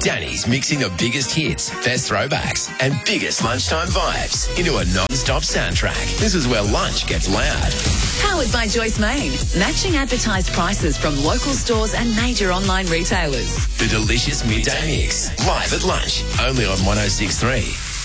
Danny's mixing the biggest hits, best throwbacks, and biggest lunchtime vibes into a non-stop soundtrack. This is where lunch gets loud. Powered by Joyce Main. Matching advertised prices from local stores and major online retailers. The delicious midday mix, live at lunch, only on 106.3.